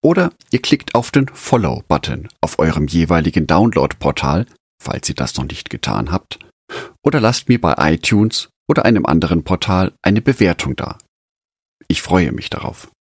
Oder ihr klickt auf den Follow-Button auf eurem jeweiligen Download-Portal, falls ihr das noch nicht getan habt, oder lasst mir bei iTunes oder einem anderen Portal eine Bewertung da. Ich freue mich darauf.